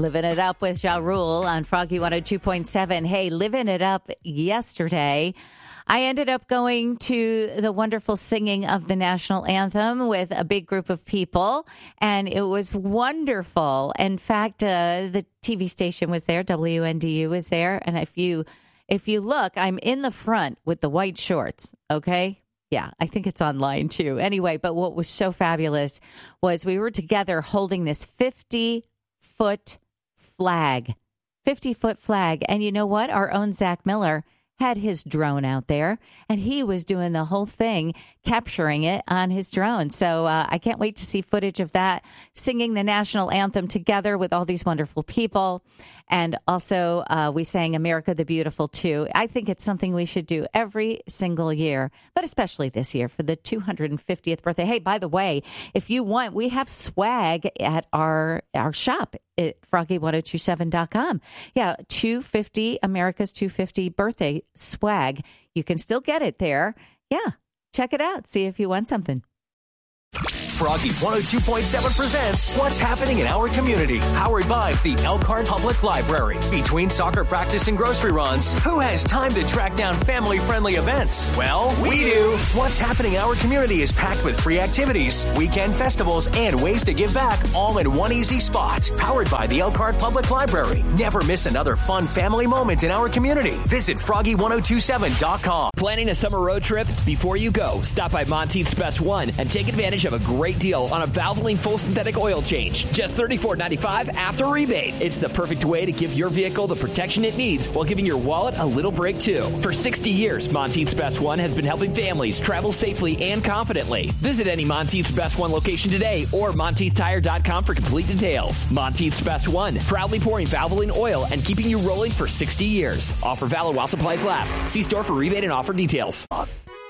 Living it up with Ja Rule on Froggy 102.7. Hey, living it up yesterday. I ended up going to the wonderful singing of the national anthem with a big group of people, and it was wonderful. In fact, the TV station was there, WNDU was there, and if you look, I'm in the front with the white shorts, okay? Yeah, I think it's online too. Anyway, but what was so fabulous was we were together holding this 50-foot flag. 50-foot flag. And you know what? Our own Zach Miller had his drone out there, and he was doing the whole thing, capturing it on his drone. So I can't wait to see footage of that, singing the national anthem together with all these wonderful people. And also we sang America the Beautiful, too. I think it's something we should do every single year, but especially this year for the 250th birthday. Hey, by the way, if you want, we have swag at our shop at froggy1027.com. Yeah, 250, America's 250 birthday swag. You can still get it there. Yeah, check it out. See if you want something. Froggy 102.7 presents What's Happening in Our Community, powered by the Elkhart Public Library. Between soccer practice and grocery runs, who has time to track down family-friendly events? Well, we do. What's Happening in Our Community is packed with free activities, weekend festivals, and ways to give back, all in one easy spot. Powered by the Elkhart Public Library. Never miss another fun family moment in our community. Visit froggy1027.com. Planning a summer road trip? Before you go, stop by Monteith's Best One and take advantage of a great deal on a Valvoline full synthetic oil change. Just $34.95 after rebate. It's the perfect way to give your vehicle the protection it needs while giving your wallet a little break too. For 60 years, Monteith's Best One has been helping families travel safely and confidently. Visit any Monteith's Best One location today or MonteithTire.com for complete details. Monteith's Best One, proudly pouring Valvoline oil and keeping you rolling for 60 years. Offer valid while supplies last. See store for rebate and offer details.